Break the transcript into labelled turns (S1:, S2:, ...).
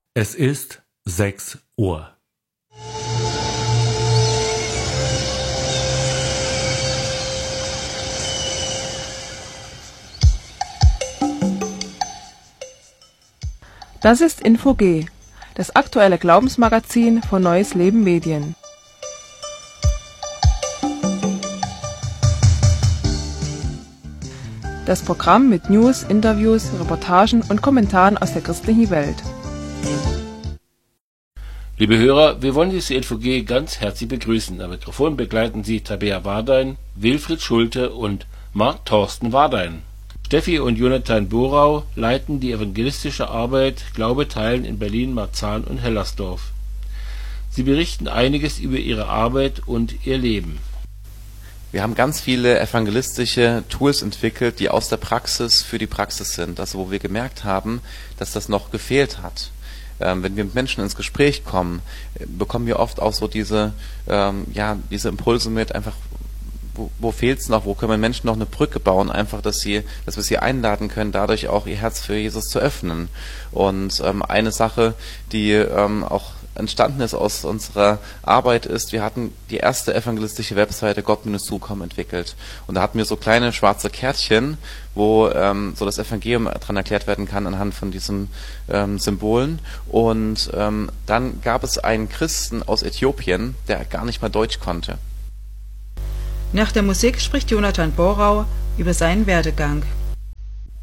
S1: Es ist 6 Uhr.
S2: Das ist Info-G, das aktuelle Glaubensmagazin von Neues Leben Medien. Das Programm mit News, Interviews, Reportagen und Kommentaren aus der christlichen Welt.
S3: Liebe Hörer, wir wollen Sie zu Info-G ganz herzlich begrüßen. Am Mikrofon begleiten Sie Tabea Wardein, Wilfried Schulte und Marc Thorsten Wardein. Steffi und Jonathan Borau leiten die evangelistische Arbeit Glaube teilen in Berlin, Marzahn und Hellersdorf. Sie berichten einiges über ihre Arbeit und ihr Leben.
S4: Wir haben ganz viele evangelistische Tools entwickelt, die aus der Praxis für die Praxis sind. Also wo wir gemerkt haben, dass das noch gefehlt hat. Wenn wir mit Menschen ins Gespräch kommen, bekommen wir oft auch so diese Impulse mit, einfach wo fehlt's noch, wo können wir Menschen noch eine Brücke bauen, einfach, dass wir sie einladen können, dadurch auch ihr Herz für Jesus zu öffnen. Und eine Sache, die auch entstanden ist aus unserer Arbeit ist, wir hatten die erste evangelistische Webseite Gott-zu.com entwickelt. Und da hatten wir so kleine schwarze Kärtchen, wo so das Evangelium dran erklärt werden kann anhand von diesen Symbolen. Und dann gab es einen Christen aus Äthiopien, der gar nicht mal Deutsch konnte.
S5: Nach der Musik spricht Jonathan Borau über seinen Werdegang.